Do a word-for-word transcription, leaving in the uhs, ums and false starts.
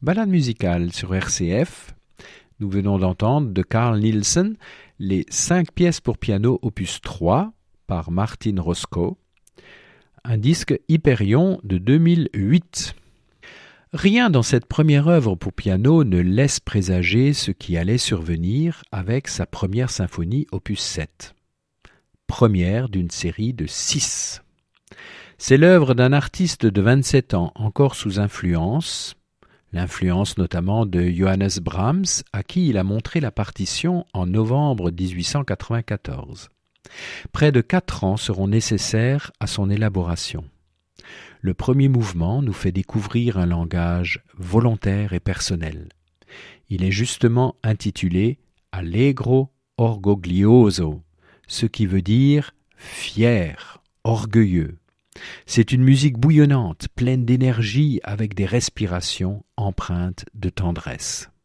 Balade musicale sur R C F. Nous venons d'entendre de Carl Nielsen les cinq pièces pour piano opus trois par Martin Roscoe, un disque Hyperion de deux mille huit. Rien dans cette première œuvre pour piano ne laisse présager ce qui allait survenir avec sa première symphonie opus sept, première d'une série de six. C'est l'œuvre d'un artiste de vingt-sept ans encore sous influence, l'influence notamment de Johannes Brahms, à qui il a montré la partition en novembre dix-huit cent quatre-vingt-quatorze. Près de quatre ans seront nécessaires à son élaboration. Le premier mouvement nous fait découvrir un langage volontaire et personnel. Il est justement intitulé Allegro orgoglioso, ce qui veut dire fier, orgueilleux. C'est une musique bouillonnante, pleine d'énergie, avec des respirations empreintes de tendresse.